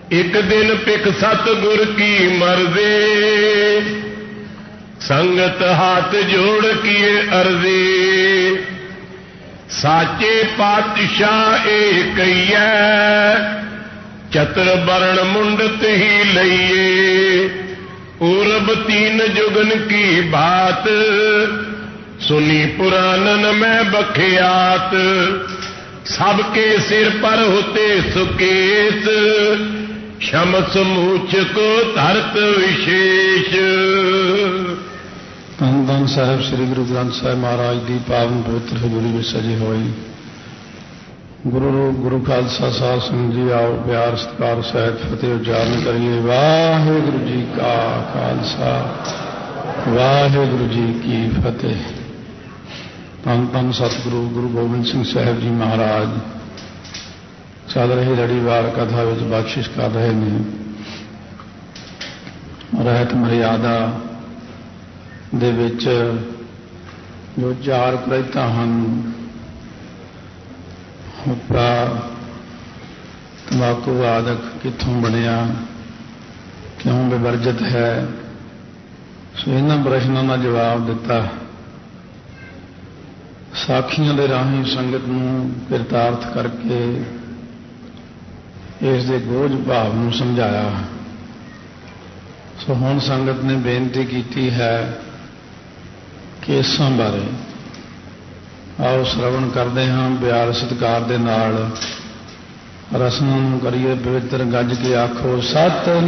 एक दिन पिक सतगुर की मर्जी, संगत हाथ जोड़ किए अर्जी। साचे पातशाह ए कहिए, चतर बरण मुंडत ही लइए। पूरब तीन जुगन की बात, सुनी पुरानन में बखियात। सबके सिर पर होते सुकेत, शमस मूछ को धरत विशेष। धन धन साहब श्री गुरु ग्रंथ साहिब महाराज की पावन पवित्र हजूरी में सजे हुए गुरु रूप गुरु खालसा साध संगत जी, आओ प्यार सत्कार सहित फतेह उच्चारण करिए। वाहिगुरु जी का खालसा, वाहिगुरु जी की फतेह। धन धन सतगुरु गुरु गोबिंद सिंह साहब जी महाराज चल रही लड़ीवार कथा विच बख्शिश कर रहे हैं। रहत मर्यादा दे विच जो चार प्रैता हैं, हुक्का तंबाकू आदक कित्थों बनिया, क्यों विवर्जित है, सो इन्हां प्रश्नों का जवाब दिता। साखियां दे राही संगत नूं किरतार्थ करके इस दे गोझ भाव नूं समझाया। सो हुण संगत ने बेनती की है केसां बारे आओ श्रवण करते हाँ। प्यार सत्कार दे नाल रसमां नूं करिए पवित्र, गज के आखो सत।